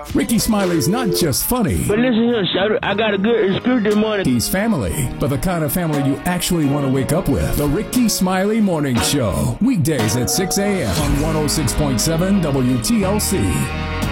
Ricky Smiley's not just funny. But listen here, Shouter, I got a good excuse this morning. He's family, but the kind of family you actually want to wake up with. The Ricky Smiley Morning Show. Weekdays at 6 a.m. on 106.7 WTLC.